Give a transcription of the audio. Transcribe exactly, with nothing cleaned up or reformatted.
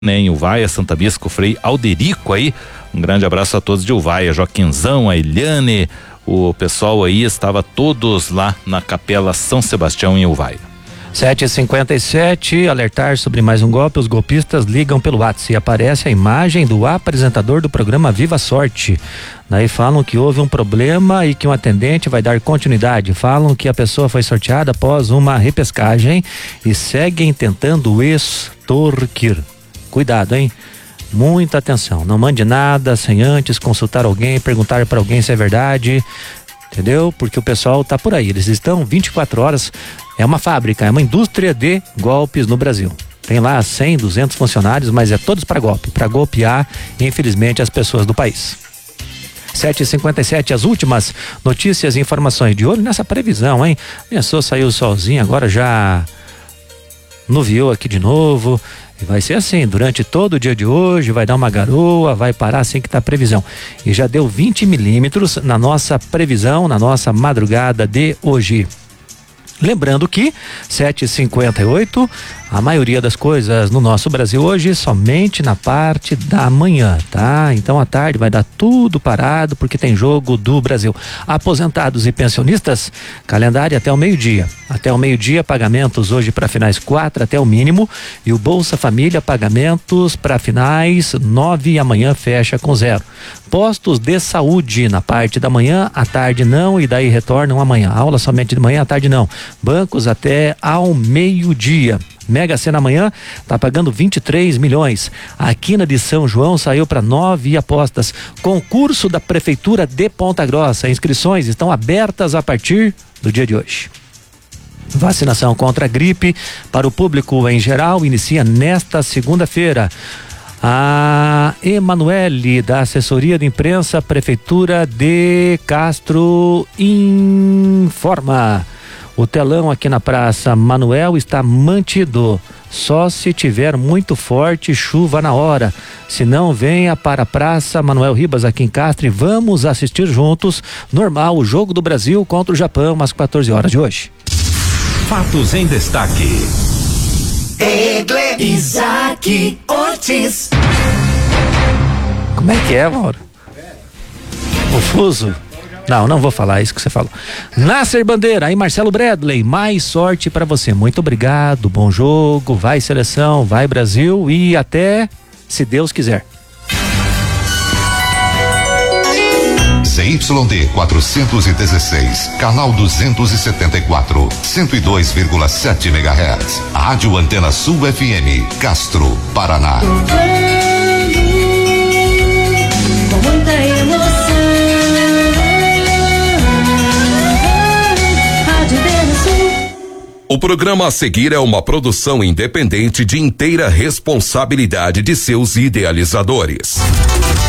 né, em Uvaia, Santa Bisco, Frei Alderico aí. Um grande abraço a todos de Uvaia, Joaquinzão, a Eliane, o pessoal aí estava todos lá na Capela São Sebastião em Uvaia. sete e cinquenta e sete, alertar sobre mais um golpe. Os golpistas ligam pelo WhatsApp e aparece a imagem do apresentador do programa Viva Sorte. Daí falam que houve um problema e que um atendente vai dar continuidade. Falam que a pessoa foi sorteada após uma repescagem e seguem tentando extorquir. Cuidado, hein? Muita atenção. Não mande nada sem antes consultar alguém, perguntar para alguém se é verdade. Entendeu? Porque o pessoal tá por aí. Eles estão vinte e quatro horas. É uma fábrica, é uma indústria de golpes no Brasil. Tem lá cem, duzentos funcionários, mas é todos para golpe, para golpear, infelizmente, as pessoas do país. sete e cinquenta e sete, as últimas notícias e informações de olho nessa previsão, hein? Pensou, saiu o solzinho, agora já nuviou aqui de novo. E vai ser assim, durante todo o dia de hoje, vai dar uma garoa, vai parar assim que tá a previsão. E já deu vinte milímetros na nossa previsão, na nossa madrugada de hoje. Lembrando que sete e cinquenta e oito, a maioria das coisas no nosso Brasil hoje somente na parte da manhã, tá? Então à tarde vai dar tudo parado porque tem jogo do Brasil. Aposentados e pensionistas, calendário até o meio-dia. Até o meio-dia, pagamentos hoje para finais quatro até o mínimo, e o Bolsa Família, pagamentos para finais nove e amanhã fecha com zero. Postos de saúde na parte da manhã, à tarde não, e daí retornam amanhã. Aula somente de manhã, à tarde não. Bancos até ao meio-dia. Mega Sena amanhã tá pagando vinte e três milhões. A quina de São João saiu para nove apostas. Concurso da Prefeitura de Ponta Grossa. Inscrições estão abertas a partir do dia de hoje. Vacinação contra a gripe para o público em geral inicia nesta segunda-feira. A Emanuele, da assessoria de imprensa, Prefeitura de Castro, informa. O telão aqui na Praça Manuel está mantido, só se tiver muito forte chuva na hora. Se não, venha para a Praça Manuel Ribas aqui em Castro e vamos assistir juntos, normal, o jogo do Brasil contra o Japão às quatorze horas de hoje. Fatos em destaque. Egle Isaac Ortiz. Como é que é, Mauro? O fuso? Não, não vou falar isso que você falou. Nasser Bandeira, aí Marcelo Bradley, mais sorte pra você. Muito obrigado, bom jogo, vai seleção, vai Brasil e até, se Deus quiser. Z Y D quatrocentos e dezesseis, canal duzentos e setenta e quatro, cento e dois vírgula sete megahertz. Rádio Antena Sul F M, Castro, Paraná. Com muita emoção. Rádio Antena Sul. O programa a seguir é uma produção independente de inteira responsabilidade de seus idealizadores.